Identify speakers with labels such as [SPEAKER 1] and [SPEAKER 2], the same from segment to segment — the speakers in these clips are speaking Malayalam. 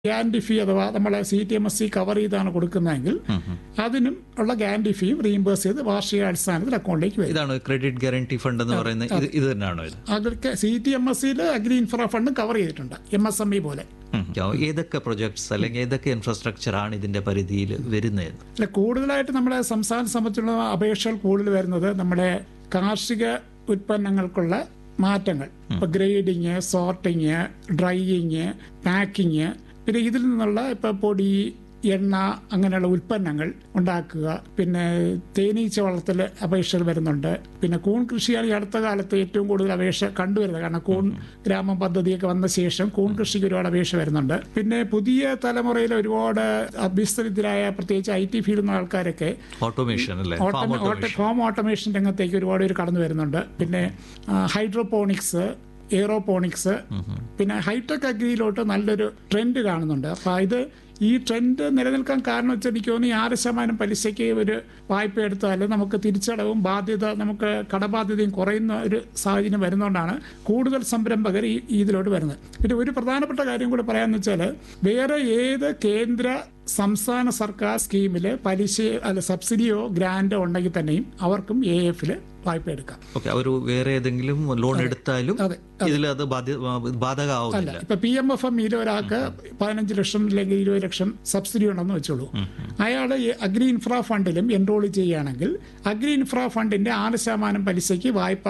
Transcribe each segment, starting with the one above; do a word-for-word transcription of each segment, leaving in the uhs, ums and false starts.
[SPEAKER 1] ഗ്യാരണ്ടി ഫീ അഥവാ നമ്മളെ C T M S C cover ചെയ്താണ് കൊടുക്കുന്നതെങ്കിൽ അതിനും ഉള്ള ഗ്യാരണ്ടി ഫീയും റീഇംബേഴ്സ് ചെയ്ത് വാർഷിക അടിസ്ഥാനത്തിൽ അക്കൗണ്ടിലേക്ക് വരും.
[SPEAKER 2] ഇതാണ് ക്രെഡിറ്റ് ഗ്യാരണ്ടി ഫണ്ട് എന്ന് പറയുന്നത്. ഇത് ഇത് തന്നെയാണോ ഇത്?
[SPEAKER 1] അതൊക്കെ സി ടി എം എസ് സിയിൽ അഗ്രി ഇൻഫ്രാ ഫണ്ട് കവർ ചെയ്തിട്ടുണ്ട്, എം എസ് എം ഇ പോലെ.
[SPEAKER 2] ഏതൊക്കെ പ്രൊജക്ട്സ് അല്ലെങ്കിൽ ഏതൊക്കെ ഇൻഫ്രാസ്ട്രക്ചർ ആണ് ഇതിന്റെ പരിധിയിൽ വരുന്നത്?
[SPEAKER 1] അല്ല, കൂടുതലായിട്ട് നമ്മുടെ സംസ്ഥാന സംബന്ധിച്ചുള്ള അപേക്ഷകൾ കൂടുതൽ വരുന്നത് നമ്മുടെ കാർഷിക ഉൽപ്പന്നങ്ങൾക്കുള്ള മാറ്റങ്ങൾ, ഇപ്പൊ ഗ്രേഡിങ്, സോർട്ടിങ്, ഡ്രൈയിങ്, പാക്കിങ്, പിന്നെ ഇതിൽ നിന്നുള്ള ഇപ്പൊ പൊടി, എണ്ണ അങ്ങനെയുള്ള ഉൽപ്പന്നങ്ങൾ ഉണ്ടാക്കുക. പിന്നെ തേനീച്ച വളർത്തൽ അപേക്ഷകൾ വരുന്നുണ്ട്. പിന്നെ കൂൺ കൃഷിയാണ് ഈ അടുത്ത കാലത്ത് ഏറ്റവും കൂടുതൽ അപേക്ഷ കണ്ടുവരുന്നത്. കാരണം കൂൺ ഗ്രാമം പദ്ധതിയൊക്കെ വന്ന ശേഷം കൂൺ കൃഷിക്ക് ഒരുപാട് അപേക്ഷ വരുന്നുണ്ട്. പിന്നെ പുതിയ തലമുറയിലെ ഒരുപാട് അഭ്യസ്തവിദ്യരായ പ്രത്യേകിച്ച് ഐ ടി ഫീൽഡിൽ ആൾക്കാരൊക്കെ
[SPEAKER 2] ഓട്ടോമേഷൻ
[SPEAKER 1] ഹോം ഓട്ടോമേഷൻ രംഗത്തേക്ക് ഒരുപാട് പേര് കടന്നു വരുന്നുണ്ട്. പിന്നെ ഹൈഡ്രോപോണിക്സ്, എയറോപോണിക്സ്, പിന്നെ ഹൈടെക് അഗ്രിയിലോട്ട് നല്ലൊരു ട്രെൻഡ് കാണുന്നുണ്ട്. അപ്പൊ ഇത് ഈ ട്രെൻഡ് നിലനിൽക്കാൻ കാരണം വെച്ചാൽ എനിക്ക് തോന്നുന്നു ആറ് ശതമാനം പലിശയ്ക്ക് ഒരു വായ്പ എടുത്താൽ നമുക്ക് തിരിച്ചടവും ബാധ്യത, നമുക്ക് കടബാധ്യതയും കുറയുന്ന ഒരു സാഹചര്യം വരുന്നതുകൊണ്ടാണ് കൂടുതൽ സംരംഭകർ ഈ ഇതിലോട്ട് വരുന്നത്. പിന്നെ ഒരു പ്രധാനപ്പെട്ട കാര്യം കൂടെ പറയാമെന്ന് വെച്ചാൽ വേറെ ഏത് കേന്ദ്ര സംസ്ഥാന സർക്കാർ സ്കീമിൽ പലിശ അല്ല സബ്സിഡിയോ ഗ്രാൻഡോ ഉണ്ടെങ്കിൽ തന്നെയും അവർക്കും എ എഫിൽ വായ്പ എടുക്കാം.
[SPEAKER 2] ഒരു വേറെ ഏതെങ്കിലും ലോൺ എടുത്താലും ഇതിൽ അത് ബാധകമാവില്ല.
[SPEAKER 1] ഇപ്പൊ പി എം എഫ് എം ഇയിൽ ഒരാൾക്ക് പതിനഞ്ച് ലക്ഷം അല്ലെങ്കിൽ ഇരുപത് ലക്ഷം സബ്സിഡി ഉണ്ടെന്ന് വെച്ചോളൂ. അയാൾ അഗ്രി ഇൻഫ്രാ ഫണ്ടിലും എൻറോൾ ചെയ്യുകയാണെങ്കിൽ അഗ്രി ഇൻഫ്രാ ഫണ്ടിന്റെ ആറ് ശതമാനം പലിശയ്ക്ക് വായ്പ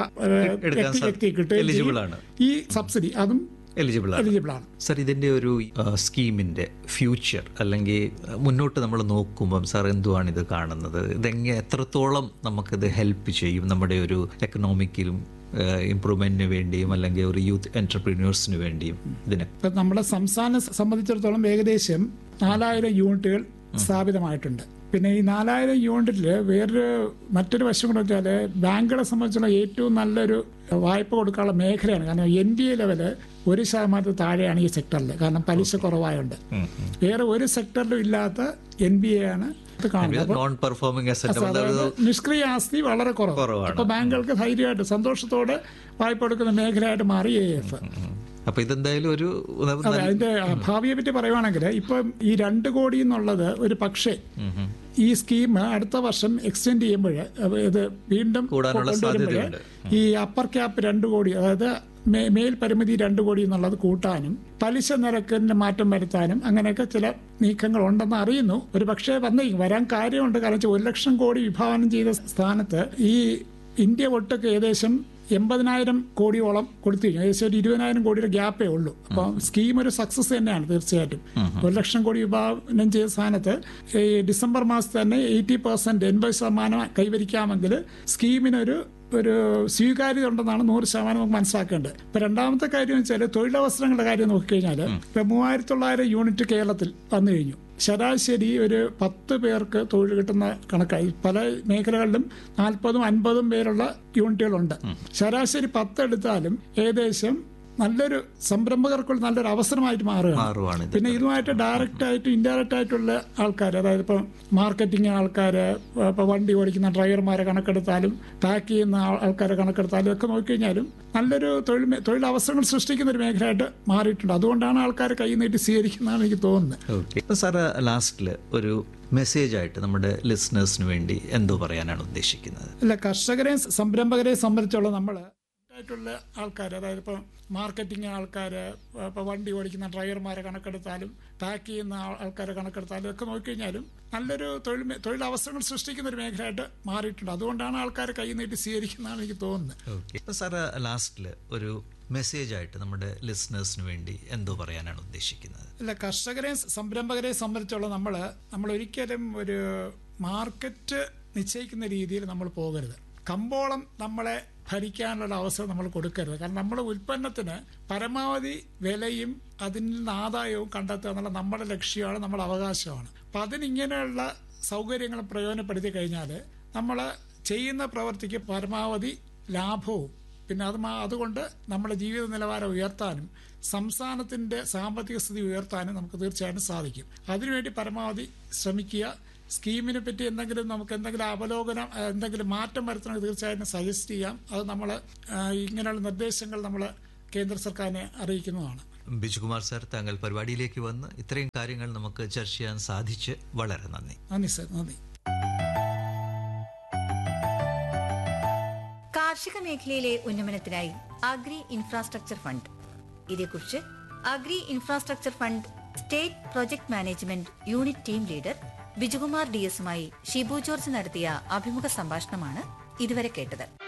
[SPEAKER 1] വ്യക്തി കിട്ടുകയും ഈ സബ്സിഡി അതും
[SPEAKER 2] എലിജിബിൾ ആണ്. സാർ, ഇതിന്റെ ഒരു സ്കീമിന്റെ ഫ്യൂച്ചർ അല്ലെങ്കിൽ മുന്നോട്ട് നമ്മൾ നോക്കുമ്പം സാർ എന്തുവാണ് ഇത് കാണുന്നത്? ഇതെങ്ങനെ എത്രത്തോളം നമുക്കിത് ഹെൽപ്പ് ചെയ്യും നമ്മുടെ ഒരു എക്കണോമിക്കിലും ഇംപ്രൂവ്മെന്റിന് വേണ്ടിയും അല്ലെങ്കിൽ ഒരു യൂത്ത് എന്റർപ്രീനിയേഴ്സിന് വേണ്ടിയും? ഇതിനെ
[SPEAKER 1] ഇപ്പം നമ്മുടെ സംസ്ഥാനം സംബന്ധിച്ചിടത്തോളം ഏകദേശം നാലായിരം യൂണിറ്റുകൾ സ്ഥാപിതമായിട്ടുണ്ട്. പിന്നെ ഈ നാലായിരം യൂണിറ്റിൽ വേറൊരു മറ്റൊരു വശം കൂടെ വെച്ചാൽ ബാങ്കുകളെ സംബന്ധിച്ചുള്ള ഏറ്റവും നല്ലൊരു വായ്പ കൊടുക്കാനുള്ള മേഖലയാണ്. കാരണം എൻ ഡി എ ലെവല് ഒരു ശതമാനത്തിൽ താഴെയാണ് ഈ സെക്ടറിൽ, കാരണം പലിശ കുറവായുണ്ട്. വേറെ ഒരു സെക്ടറിലും ഇല്ലാത്ത എൻ ബി എ ആണ് ഇത് കാണുന്നത്. നിഷ്ക്രിയ ആസ്തി വളരെ കുറവാണ്. അപ്പൊ ബാങ്കുകൾക്ക് ധൈര്യമായിട്ട് സന്തോഷത്തോടെ വായ്പ കൊടുക്കുന്ന മേഖലയായിട്ട് മാറി എ എഫ്.
[SPEAKER 2] അപ്പൊ ഇതെന്തായാലും ഒരു
[SPEAKER 1] അതിന്റെ ഭാവിയെ പറ്റി പറയുവാണെങ്കിൽ ഇപ്പം ഈ രണ്ട് കോടി എന്നുള്ളത് ഒരു പക്ഷേ ഈ സ്കീം അടുത്ത വർഷം എക്സ്റ്റെൻഡ് ചെയ്യുമ്പോൾ ഇത് വീണ്ടും കൊണ്ടുവരുമ്പോൾ ഈ അപ്പർ ക്യാപ്പ് രണ്ട് കോടി, അതായത് മേൽ പരിമിതി രണ്ട് കോടി എന്നുള്ളത് കൂട്ടാനും പലിശ നിരക്കിന് മാറ്റം വരുത്താനും അങ്ങനെയൊക്കെ ചില നീക്കങ്ങൾ ഉണ്ടെന്ന് അറിയുന്നു. ഒരു പക്ഷേ വന്ന് വരാൻ കാര്യമുണ്ട്. കാരണം വെച്ചാൽ ഒരു ലക്ഷം കോടി വിഭാവനം ചെയ്ത സ്ഥാനത്ത് ഈ ഇന്ത്യ ഒട്ടൊക്കെ ഏകദേശം എൺപതിനായിരം കോടിയോളം കൊടുത്തു കഴിഞ്ഞു. ഏകദേശം ഒരു ഇരുപതിനായിരം കോടിയുടെ ഗ്യാപ്പേ ഉള്ളൂ. അപ്പം സ്കീം ഒരു സക്സസ് തന്നെയാണ് തീർച്ചയായിട്ടും. ഒരു ലക്ഷം കോടി വിഭാവനം ചെയ്ത സ്ഥാനത്ത് ഈ ഡിസംബർ മാസത്തിൽ തന്നെ എയ്റ്റി പെർസെന്റ് എൺപത് ശതമാനം കൈവരിക്കാമെങ്കിൽ സ്കീമിനൊരു ഒരു സ്വീകാര്യത ഉണ്ടെന്നാണ് നൂറ് ശതമാനം നമുക്ക് മനസ്സിലാക്കേണ്ടത്. ഇപ്പൊ രണ്ടാമത്തെ കാര്യം വെച്ചാൽ തൊഴിലവസരങ്ങളുടെ കാര്യം നോക്കിക്കഴിഞ്ഞാൽ ഇപ്പൊ മൂവായിരത്തി തൊള്ളായിരം യൂണിറ്റ് കേരളത്തിൽ വന്നു കഴിഞ്ഞു. ശരാശരി ഒരു പത്ത് പേർക്ക് തൊഴിൽ കിട്ടുന്ന കണക്കായി. പല മേഖലകളിലും നാൽപ്പതും അൻപതും പേരുള്ള യൂണിറ്റുകളുണ്ട്. ശരാശരി പത്ത് എടുത്താലും ഏകദേശം നല്ലൊരു സംരംഭകർക്കുള്ള നല്ലൊരു അവസരമായിട്ട് മാറുകയാണ്. പിന്നെ ഇതുമായിട്ട് ഡയറക്റ്റ് ആയിട്ട് ഇൻഡയറക്റ്റ് ആയിട്ടുള്ള ആൾക്കാർ, അതായത് ഇപ്പം മാർക്കറ്റിംഗ് ആൾക്കാർ, ഇപ്പൊ വണ്ടി ഓടിക്കുന്ന ഡ്രൈവർമാരെ കണക്കെടുത്താലും പാക്ക് ചെയ്യുന്ന ആൾക്കാരെ കണക്കെടുത്താലും ഒക്കെ നോക്കിക്കഴിഞ്ഞാലും നല്ലൊരു തൊഴിൽ തൊഴിലവസരങ്ങൾ സൃഷ്ടിക്കുന്ന ഒരു മേഖലയായിട്ട് മാറിയിട്ടുണ്ട്. അതുകൊണ്ടാണ് ആൾക്കാർ കൈ നീട്ടി സ്വീകരിക്കുന്നതാണ് എനിക്ക് തോന്നുന്നത്.
[SPEAKER 2] സാറ് ലാസ്റ്റില് ഒരു മെസ്സേജ് ആയിട്ട് നമ്മുടെ ലിസണേഴ്സിന് വേണ്ടി എന്തോ പറയാനാണ് ഉദ്ദേശിക്കുന്നത്?
[SPEAKER 1] അല്ല, കർഷകരെ സംരംഭകരെ സംബന്ധിച്ചുള്ള നമ്മൾ ായിട്ടുള്ള ആൾക്കാർ, അതായത് ഇപ്പം മാർക്കറ്റിംഗ് ആൾക്കാർ, ഇപ്പൊ വണ്ടി ഓടിക്കുന്ന ഡ്രൈവർമാരെ കണക്കെടുത്താലും പാക്ക് ചെയ്യുന്ന ആൾക്കാരെ കണക്കെടുത്താലും ഒക്കെ നോക്കിക്കഴിഞ്ഞാലും നല്ലൊരു തൊഴിൽ തൊഴിലവസരങ്ങൾ സൃഷ്ടിക്കുന്ന ഒരു മേഖലയായിട്ട് മാറിയിട്ടുണ്ട്. അതുകൊണ്ടാണ് ആൾക്കാർ കൈ നീട്ടി സ്വീകരിക്കുന്നതാണ് എനിക്ക് തോന്നുന്നത്.
[SPEAKER 2] സാറ് ലാസ്റ്റില് ഒരു മെസ്സേജ് ആയിട്ട് നമ്മുടെ ലിസണേഴ്സിന് വേണ്ടി എന്തോ പറയാനാണ് ഉദ്ദേശിക്കുന്നത്?
[SPEAKER 1] അല്ല, കർഷകരെ സംരംഭകരെ സംബന്ധിച്ചുള്ള നമ്മൾ നമ്മൾ ഒരിക്കലും ഒരു മാർക്കറ്റ് നിശ്ചയിക്കുന്ന രീതിയിൽ നമ്മൾ പോകരുത്. കമ്പോളം നമ്മളെ ഭരിക്കാനുള്ള അവസരം നമ്മൾ കൊടുക്കരുത്. കാരണം നമ്മുടെ ഉൽപ്പന്നത്തിന് പരമാവധി വിലയും അതിൽ നിന്ന് ആദായവും കണ്ടെത്തുക എന്നുള്ള നമ്മുടെ ലക്ഷ്യമാണ്, നമ്മുടെ അവകാശമാണ്. അപ്പം അതിനിങ്ങനെയുള്ള സൗകര്യങ്ങൾ പ്രയോജനപ്പെടുത്തി കഴിഞ്ഞാൽ നമ്മൾ ചെയ്യുന്ന പ്രവൃത്തിക്ക് പരമാവധി ലാഭവും പിന്നെ അത് അതുകൊണ്ട് നമ്മുടെ ജീവിത നിലവാരം ഉയർത്താനും സംസ്ഥാനത്തിന്റെ സാമ്പത്തിക സ്ഥിതി ഉയർത്താനും നമുക്ക് തീർച്ചയായിട്ടും സാധിക്കും. അതിനുവേണ്ടി പരമാവധി ശ്രമിക്കുക. സ്കീമിനെ പറ്റി എന്തെങ്കിലും നമുക്ക് എന്തെങ്കിലും അവലോകനം എന്തെങ്കിലും മാറ്റം വരുത്തണമെങ്കിൽ തീർച്ചയായിട്ടും സജസ്റ്റ് ചെയ്യാം. അത് നമ്മൾ ഇങ്ങനെയുള്ള നിർദ്ദേശങ്ങൾ നമ്മൾ കേന്ദ്ര സർക്കാരിനെ അറിയിക്കുന്നതാണ്.
[SPEAKER 2] ബിജുകുമാർ സാർ, താങ്കൾ പരിപാടിയിലേക്ക് വന്ന് ഇത്രയും കാര്യങ്ങൾ നമുക്ക് ചർച്ച ചെയ്യാൻ സാധിച്ച് വളരെ നന്ദി.
[SPEAKER 1] നന്ദി സർ, നന്ദി.
[SPEAKER 3] കാർഷിക മേഖലയിലെ ഉന്നമനത്തിനായി അഗ്രി ഇൻഫ്രാസ്ട്രക്ചർ ഫണ്ട്. ഇതേക്കുറിച്ച് agri infrastructure fund state project management unit team leader Bijukumar D എസുമായി Shibu George നടത്തിയ അഭിമുഖ സംഭാഷണമാണ് ഇതുവരെ കേട്ടത്.